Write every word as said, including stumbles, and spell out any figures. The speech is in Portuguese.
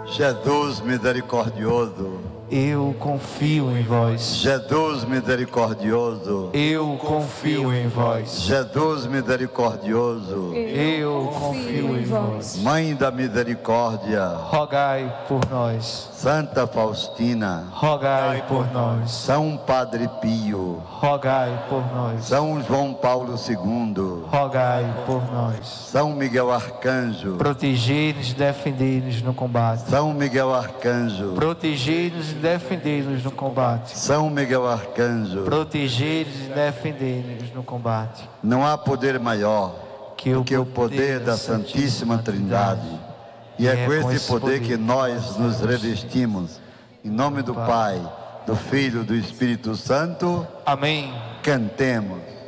Jesus misericordioso, eu confio em vós. Jesus misericordioso, Eu confio em vós. Jesus misericordioso, Eu confio em vós. Mãe da Misericórdia, Rogai por nós. Santa Faustina, Rogai por nós. São Padre Pio, Rogai por nós. São João Paulo segundo, Rogai por nós. São Miguel Arcanjo, Protegei-nos e defendei-nos no combate. São Miguel Arcanjo, Protegei-nos e defendei-nos no combate. São Miguel Arcanjo. Protegei-nos e defendei-nos no combate. Não há poder maior Que do que o poder da Santíssima Trindade. E é com esse poder que nós nos revestimos. Em nome do Pai, do Filho e do Espírito Santo. Amém. Cantemos.